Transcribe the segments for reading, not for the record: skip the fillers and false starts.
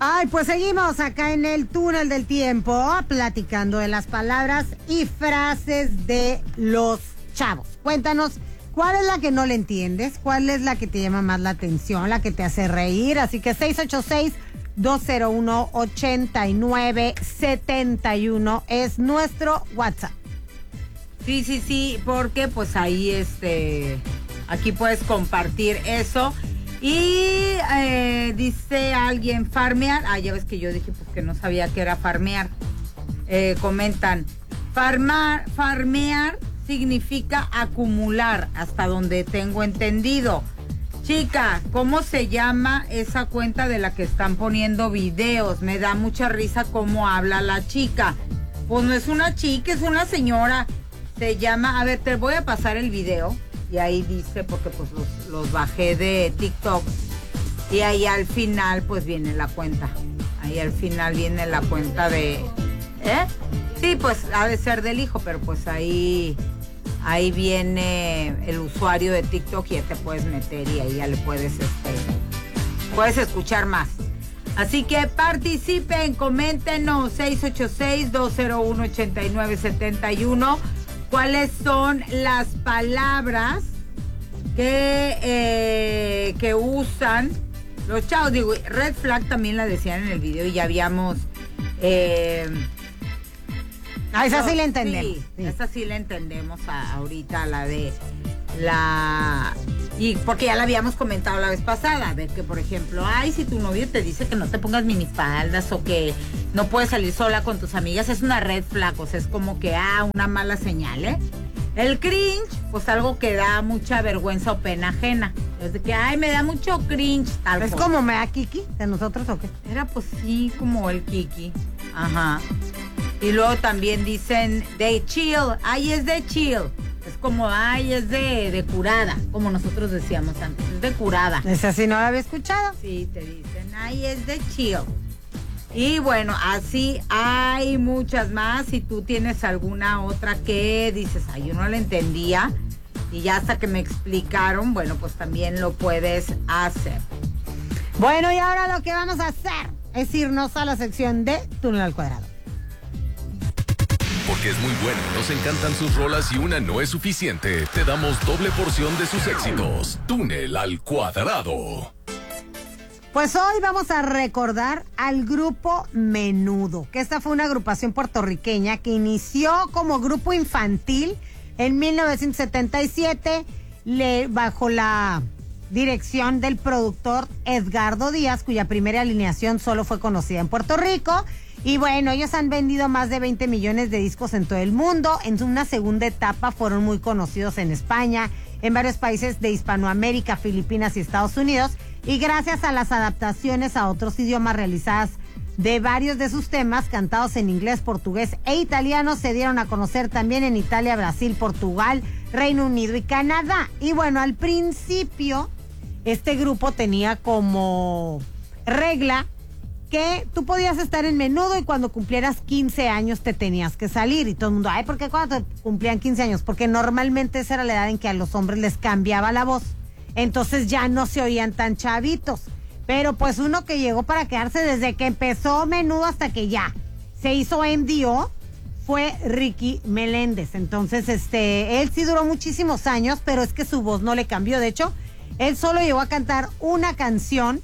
Ay, pues seguimos acá en el túnel del tiempo platicando de las palabras y frases de los chavos. Cuéntanos, ¿cuál es la que no le entiendes? ¿Cuál es la que te llama más la atención? ¿La que te hace reír? Así que 686-201-8971 es nuestro WhatsApp. Sí, porque pues ahí aquí puedes compartir eso. Y dice alguien, farmear. Ya ves que yo dije pues que no sabía que era farmear. Comentan, farmear significa acumular, hasta donde tengo entendido. Chica, ¿cómo se llama esa cuenta de la que están poniendo videos? Me da mucha risa cómo habla la chica. Pues no es una chica, es una señora. Se llama, a ver, te voy a pasar el video. Y ahí dice, porque pues los bajé de TikTok. Y ahí al final pues viene la cuenta. Ahí al final viene la cuenta de... Sí, pues ha de ser del hijo, pero pues ahí viene el usuario de TikTok y ya te puedes meter y ahí ya le puedes escuchar más. Así que participen, coméntenos 686-201-8971. ¿Cuáles son las palabras que usan los chavos? Digo, red flag también la decían en el video y ya habíamos... esa sí la entendemos. Sí. Esa sí la entendemos ahorita, y porque ya la habíamos comentado la vez pasada, de que, por ejemplo, si tu novio te dice que no te pongas minifaldas o que no puedes salir sola con tus amigas, es una red flag, o sea, es como que, una mala señal, ¿eh? El cringe, pues algo que da mucha vergüenza o pena ajena. Es de que, me da mucho cringe, tal. ¿Es como me da Kiki de nosotros o qué? Era pues sí, como el Kiki. Ajá. Y luego también dicen de chill, es de chill. Es como, es de curada, como nosotros decíamos antes, es de curada. Esa sí no la había escuchado. Sí, te dicen, es de chill. Y bueno, así hay muchas más. Si tú tienes alguna otra que dices, yo no la entendía, y ya hasta que me explicaron, bueno, pues también lo puedes hacer. Bueno, y ahora lo que vamos a hacer es irnos a la sección de Túnel al Cuadrado. Porque es muy bueno, nos encantan sus rolas y una no es suficiente. Te damos doble porción de sus éxitos. Túnel al Cuadrado. Pues hoy vamos a recordar al grupo Menudo, que esta fue una agrupación puertorriqueña que inició como grupo infantil en 1977 bajo la dirección del productor Edgardo Díaz, cuya primera alineación solo fue conocida en Puerto Rico. Y bueno, ellos han vendido más de 20 millones de discos en todo el mundo. En una segunda etapa fueron muy conocidos en España, en varios países de Hispanoamérica, Filipinas y Estados Unidos. Y gracias a las adaptaciones a otros idiomas realizadas de varios de sus temas, cantados en inglés, portugués e italiano, se dieron a conocer también en Italia, Brasil, Portugal, Reino Unido y Canadá. Y bueno, al principio, este grupo tenía como regla que tú podías estar en Menudo y cuando cumplieras 15 años te tenías que salir. Y todo el mundo, ¿por qué cuando te cumplían 15 años? Porque normalmente esa era la edad en que a los hombres les cambiaba la voz. Entonces ya no se oían tan chavitos. Pero pues uno que llegó para quedarse desde que empezó Menudo hasta que ya se hizo MDO fue Ricky Meléndez. Entonces, él sí duró muchísimos años, pero es que su voz no le cambió. De hecho, él solo llegó a cantar una canción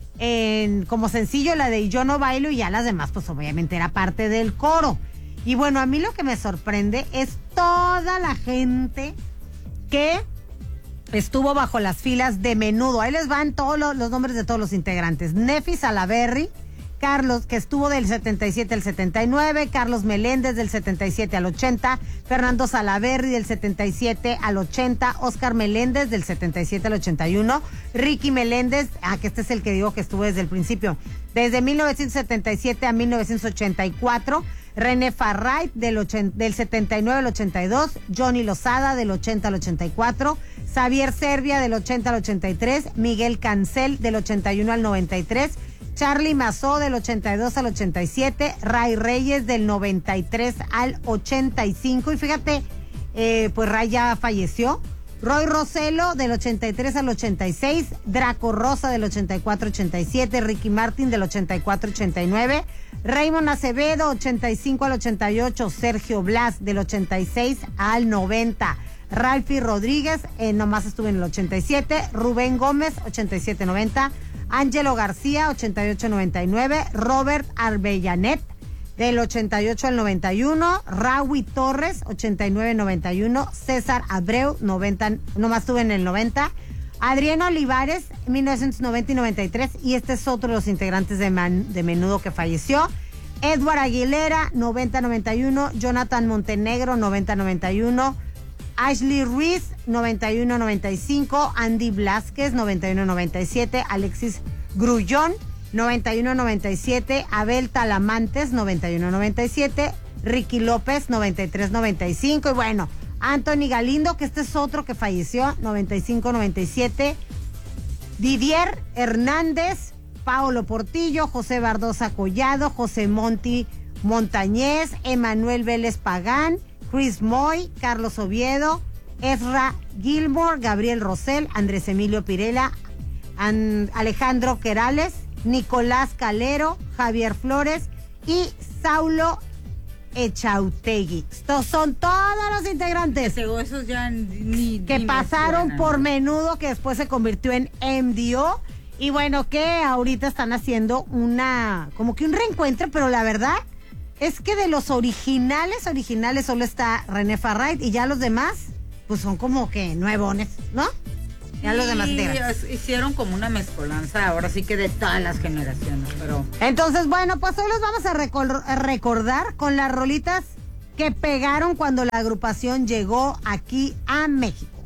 como sencillo, la de Yo no bailo, y ya las demás pues obviamente era parte del coro. Y bueno, a mí lo que me sorprende es toda la gente que estuvo bajo las filas de Menudo. Ahí les van todos los nombres de todos los integrantes: Nefi Salaverry, Carlos, que estuvo del 77 al 79, Carlos Meléndez del 77 al 80, Fernando Salaverry del 77 al 80, Oscar Meléndez del 77 al 81, Ricky Meléndez, que este es el que digo que estuvo desde el principio, desde 1977 a 1984, René Farray del 79 al 82, Johnny Lozada del 80 al 84, Xavier Servia del 80 al 83, Miguel Cancel del 81 al 93, Charly Mazó del 82 al 87, Ray Reyes del 93 al 85, y fíjate, pues Ray ya falleció, Roy Roselo del 83 al 86, Draco Rosa del 84-87, Ricky Martin del 84-89, Raymond Acevedo 85 al 88, Sergio Blas del 86 al 90, Ralphie Rodríguez, nomás estuvo en el 87, Rubén Gómez 87-90, Ángelo García 88-99, Robert Arbellanet del 88 al 91, Raúl Torres, 89-91, César Abreu, 90, nomás estuve en el 90, Adriano Olivares, 1990 y 93, y este es otro de los integrantes de Menudo que falleció, Edward Aguilera, 90-91, Jonathan Montenegro, 90-91, Ashley Ruiz, 91-95, Andy Blasquez, 91-97, Alexis Grullón, 91-97, Abel Talamantes, 91-97, Ricky López, 93-95, y bueno, Anthony Galindo, que este es otro que falleció, 95-97, Didier Hernández, Paolo Portillo, José Bardosa Collado, José Monti Montañez, Emanuel Vélez Pagán, Chris Moy, Carlos Oviedo, Ezra Gilmore, Gabriel Rosell, Andrés Emilio Pirela, Alejandro Querales, Nicolás Calero, Javier Flores y Saulo Echautegui. Estos son todos los integrantes esos ya ni que pasaron por Menudo, que después se convirtió en MDO, y bueno, que ahorita están haciendo como que un reencuentro, pero la verdad es que de los originales solo está René Farrait, y ya los demás pues son como que nuevones, ¿no? Ya los demás hicieron como una mezcolanza, ahora sí que de todas las generaciones, pero... Entonces, bueno, pues hoy los vamos a recordar con las rolitas que pegaron cuando la agrupación llegó aquí a México.